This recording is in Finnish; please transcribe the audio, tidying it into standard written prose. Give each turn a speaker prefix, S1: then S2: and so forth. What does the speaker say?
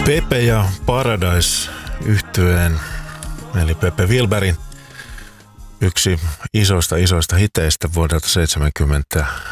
S1: Pepe ja Paradise -yhtyeen, eli Pepe Wilberin yksi isoista hiteistä vuodelta 70